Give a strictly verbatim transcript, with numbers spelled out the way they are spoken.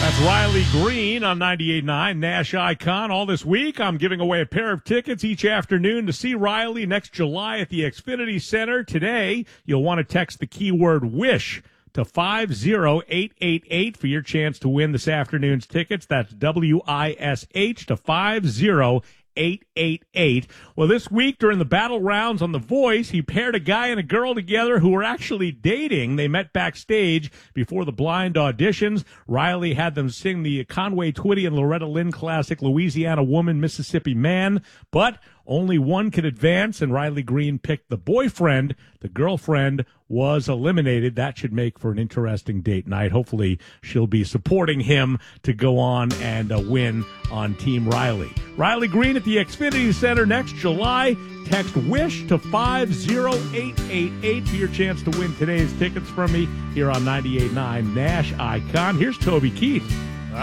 That's Riley Green on ninety-eight point nine Nash Icon. All this week, I'm giving away a pair of tickets each afternoon to see Riley next July at the Xfinity Center. Today, you'll want to text the keyword WISH to five zero eight eight eight for your chance to win this afternoon's tickets. That's W I S H to five zero eight eight eight. Well, this week during the battle rounds on The Voice, he paired a guy and a girl together who were actually dating. They met backstage before the blind auditions. Riley had them sing the Conway Twitty and Loretta Lynn classic Louisiana Woman, Mississippi Man, but only one could advance, and Riley Green picked the boyfriend. The girlfriend was eliminated. That should make for an interesting date night. Hopefully, she'll be supporting him to go on and uh, win on Team Riley. Riley Green at the Xfinity Center next July. Text WISH to five zero eight eight eight for your chance to win today's tickets from me here on ninety-eight point nine Nash Icon. Here's Toby Keith.